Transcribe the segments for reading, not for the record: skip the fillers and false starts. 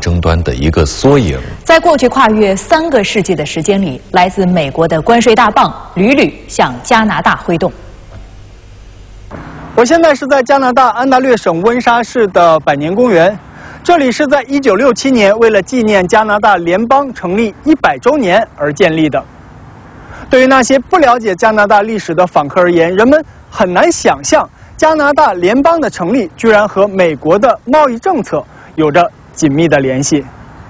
争端的一个缩影。 在过去跨越3个世纪的时间里，来自美国的关税大棒屡屡向加拿大挥动。 我现在是在加拿大安大略省温莎市的百年公园，这里是在1967年为了纪念加拿大联邦成立100周年而建立的。对于那些不了解加拿大历史的访客而言，人们很难想象加拿大联邦的成立居然和美国的贸易政策有着紧密的联系。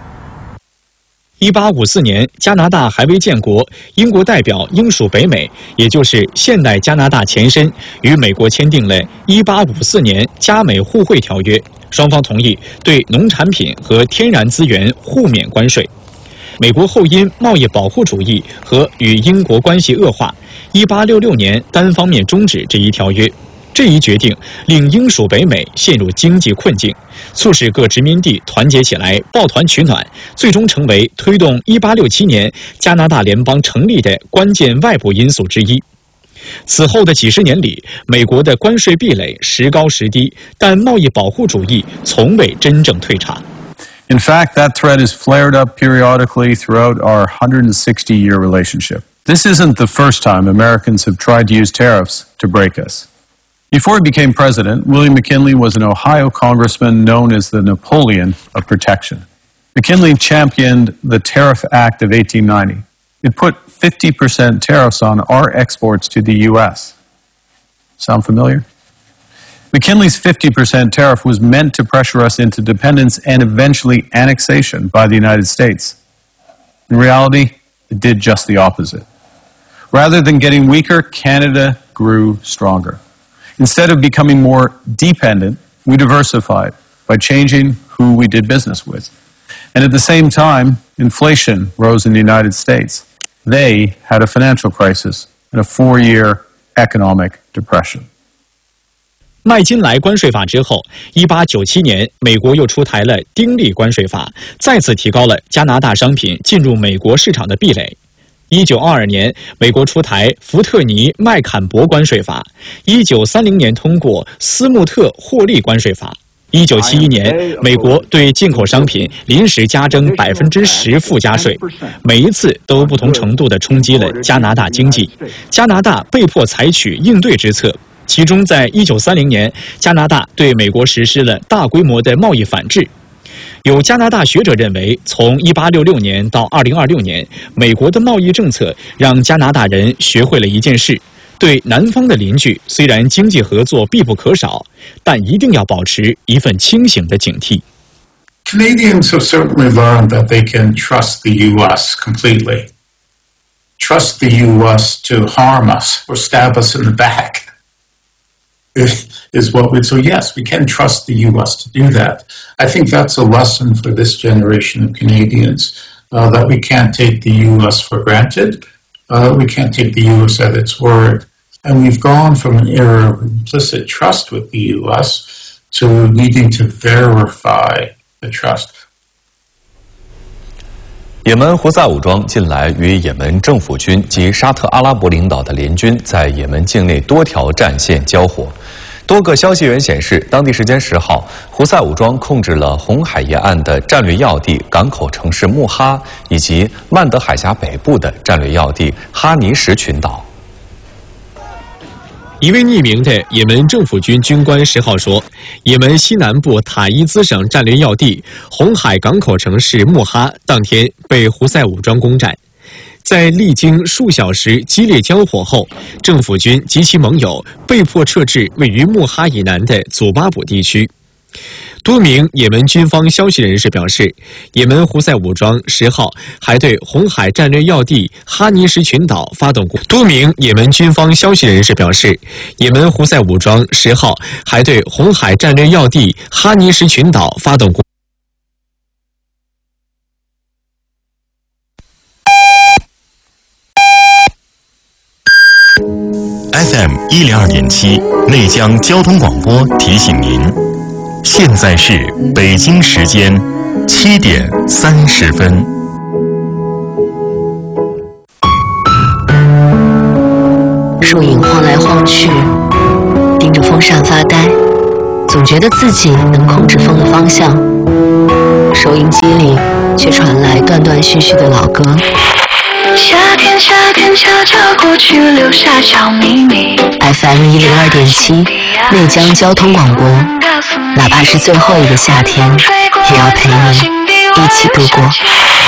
1854年，加拿大还未建国，英国代表英属北美，也就是现代加拿大前身，与美国签订了1854年加美互惠条约，双方同意对农产品和天然资源互免关税。美国后因贸易保护主义和与英国关系恶化，1866年单方面终止这一条约。这一决定令英属北美陷入经济困境，促使各殖民地团结起来，抱团取暖，最终成为推动1867年加拿大联邦成立的关键外部因素之一。此后的几十年里，美国的关税壁垒时高时低，但贸易保护主义从未真正退场。 In fact, that threat has flared up periodically throughout our 160-year relationship. This isn't the first time Americans have tried to use tariffs to break us. Before he became president, William McKinley was an Ohio congressman known as the Napoleon of protection. McKinley championed the Tariff Act of 1890. It put 50% tariffs on our exports to the U.S. Sound familiar? McKinley's 50% tariff was meant to pressure us into dependence and eventually annexation by the United States. In reality, it did just the opposite. Rather than getting weaker, Canada grew stronger. Instead of becoming more dependent, we diversified by changing who we did business with. And at the same time, inflation rose in the United States. They had a financial crisis and a 4-year economic depression. 麦金莱关税法之后，1897年，美国又出台了丁利关税法，再次提高了加拿大商品进入美国市场的壁垒。1922年，美国出台福特尼麦坎伯关税法；1930年通过斯穆特霍利关税法。1971年，美国对进口商品临时加征10%附加税，每一次都不同程度地冲击了加拿大经济。加拿大被迫采取应对之策。其中，在1930年，加拿大对美国实施了大规模的贸易反制。有加拿大学者认为，从1866年到2026年，美国的贸易政策让加拿大人学会了一件事：对南方的邻居，虽然经济合作必不可少，但一定要保持一份清醒的警惕。 Canadians have certainly learned that they can trust the U.S. completely. Trust the U.S. to harm us or stab us in the back. Is what we so yes, we can trust the U.S. to do that. I think that's a lesson for this generation of Canadians that we can't take the U.S. for granted. We can't take the U.S. at its word. And we've gone from an era of implicit trust with the U.S. to needing to verify the trust. 也门胡塞武装近来与也门政府军及沙特阿拉伯领导的联军在也门境内多条战线交火。多个消息源显示，当地时间10号，胡塞武装控制了红海沿岸的战略要地港口城市穆哈，以及曼德海峡北部的战略要地哈尼什群岛。 一位匿名的也门政府军军官10号说，也门西南部塔伊兹省战略要地红海港口城市穆哈当天被胡塞武装攻占。在历经数小时激烈交火后，政府军及其盟友被迫撤至位于穆哈以南的祖巴卜地区。 多名也门军方消息人士表示，也门胡塞武装10号还对红海战略要地哈尼什群岛发动过。多名也门军方消息人士表示，也门胡塞武装10号还对红海战略要地哈尼什群岛发动过。 FM 102.7内江交通广播提醒您，现在是北京时间7点30分。 树影晃来晃去，盯着风扇发呆，总觉得自己能控制风的方向。 收音机里却传来断断续续的老歌。 夏天悄悄过去，留下小秘密。 FM 102.7，内江交通广播，哪怕是最后一个夏天，也要陪你一起度过。